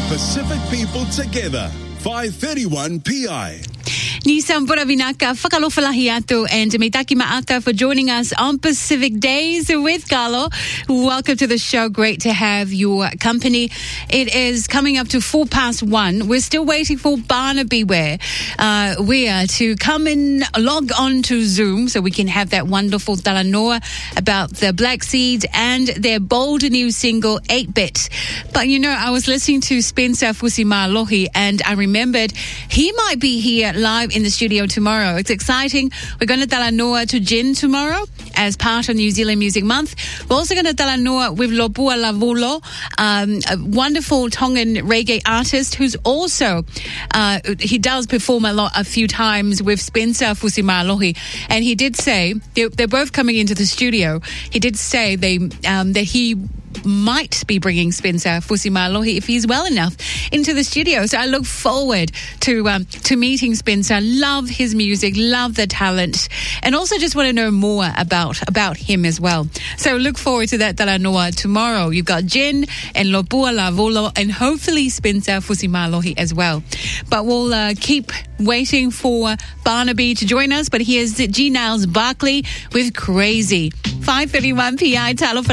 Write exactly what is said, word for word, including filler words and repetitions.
Pacific people together. five thirty-one P I. Nisam Boravinaka, Whakalofalahi atu, and me taki ma'aka for joining us on Pacific Days with Carlo. Welcome to the show. Great to have your company. It is coming up to four past one. We're still waiting for Barnaby Ware, uh, Ware to come and log on to Zoom so we can have that wonderful talanoa about the Black Seeds and their bold new single, eight bit. But, you know, I was listening to Spencer Fusimalohi and I remembered he might be here live in the studio tomorrow. It's exciting. We're going to talanoa to Gin tomorrow as part of New Zealand Music Month. We're also going to talanoa with Lopua Lavulo, um, a wonderful Tongan reggae artist who's also, uh, he does perform a lot, a few times with Spencer Fusimalohi. And he did say, they're, they're both coming into the studio. He did say they, um, that he might be bringing Spencer Fusimalohi, if he's well enough, into the studio. So I look forward to um, to meeting Spencer. Love his music, love the talent, and also just want to know more about about him as well. So look forward to that talanoa tomorrow. You've got Jen and Lopua Lavolo and hopefully Spencer Fusimalohi as well. But we'll uh, keep waiting for Barnaby to join us. But here's G. Niles Barkley with Crazy. five thirty-one P I, Talo